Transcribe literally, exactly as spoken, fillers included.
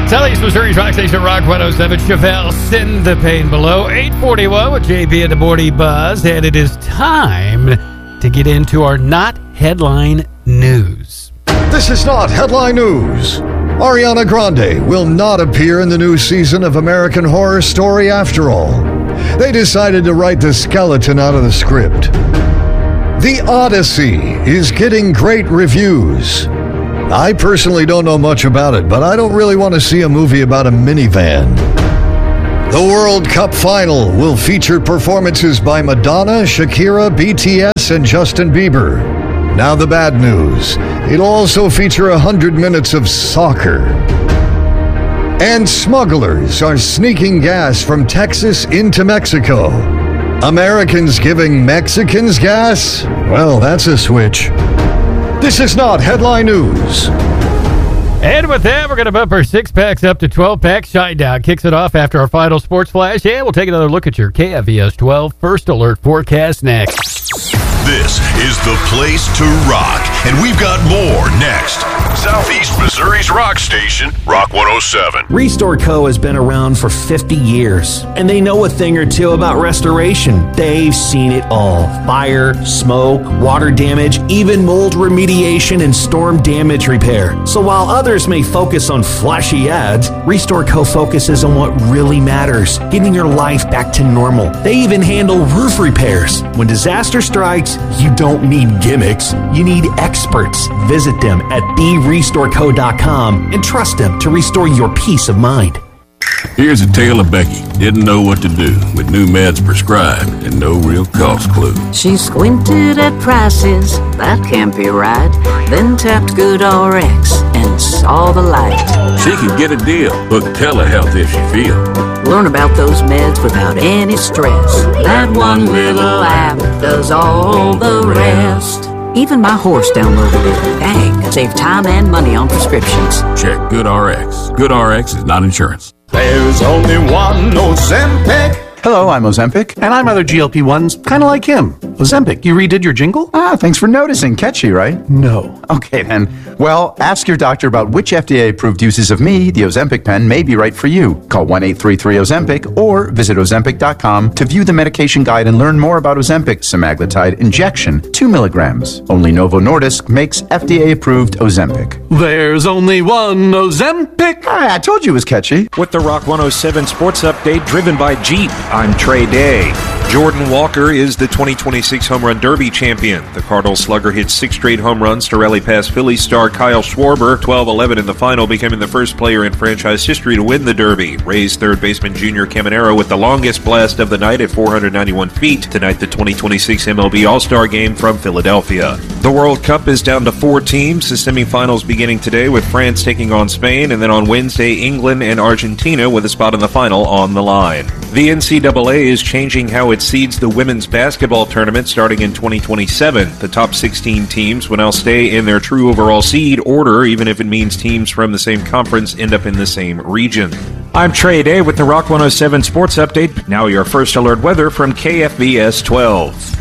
Southeast Missouri's Rock Station, Rock one oh seven. Chevelle, Send the Pain Below. eight forty-one with J B and the Morning Buzz. And it is time to get into our Not Headline News. This is not Headline News. Ariana Grande will not appear in the new season of American Horror Story after all. They decided to write the skeleton out of the script. The Odyssey is getting great reviews. I personally don't know much about it, but I don't really want to see a movie about a minivan. The World Cup final will feature performances by Madonna, Shakira, B T S, and Justin Bieber. Now the bad news. It'll also feature one hundred minutes of soccer. And smugglers are sneaking gas from Texas into Mexico. Americans giving Mexicans gas? Well, that's a switch. This is not Headline News. And with that, we're going to bump our six packs up to twelve packs. Shinedown kicks it off after our final sports flash. And we'll take another look at your K F V S twelve First Alert forecast next. This is the place to rock, and we've got more next. Southeast Missouri's rock station, Rock one oh seven. Restore Co. has been around for fifty years, and they know a thing or two about restoration. They've seen it all. Fire, smoke, water damage, even mold remediation and storm damage repair. So while others may focus on flashy ads, Restore Co. focuses on what really matters, getting your life back to normal. They even handle roof repairs. When disaster strikes, you don't need gimmicks. You need experts. Visit them at be restore co dot com and trust them to restore your peace of mind. Here's a tale of Becky. Didn't know what to do with new meds prescribed and no real cost clue. She squinted at prices, that can't be right. Then tapped GoodRx and saw the light. She could get a deal. Book telehealth if she feels. Learn about those meds without any stress. That one little app does all the rest. Even my horse downloaded it. Dang, save time and money on prescriptions. Check GoodRx. GoodRx is not insurance. There's only one Ozempic. Hello, I'm Ozempic. And I'm other G L P ones, kind of like him. Ozempic, you redid your jingle? Ah, thanks for noticing. Catchy, right? No. Okay, then. Well, ask your doctor about which F D A-approved uses of me, the Ozempic pen, may be right for you. Call one eight three three Ozempic or visit ozempic dot com to view the medication guide and learn more about Ozempic semaglutide injection, two milligrams. Only Novo Nordisk makes F D A-approved Ozempic. There's only one Ozempic. Ah, I told you it was catchy. With the Rock one oh seven Sports Update driven by Jeep, I'm Trey Day. Jordan Walker is the twenty twenty-six Home Run Derby champion. The Cardinals slugger hit six straight home runs to rally past Phillies star Kyle Schwarber, twelve eleven in the final, becoming the first player in franchise history to win the Derby. Rays third baseman Junior Caminero with the longest blast of the night at four hundred ninety-one feet. Tonight, the twenty twenty-six M L B All-Star Game from Philadelphia. The World Cup is down to four teams. The semifinals beginning today with France taking on Spain, and then on Wednesday, England and Argentina with a spot in the final on the line. The N C double A is changing how it seeds the women's basketball tournament starting in twenty twenty-seven. The top sixteen teams will now stay in their true overall seed order, even if it means teams from the same conference end up in the same region. I'm Trey Day with the Rock one oh seven Sports Update. Now your First Alert weather from K F V S twelve.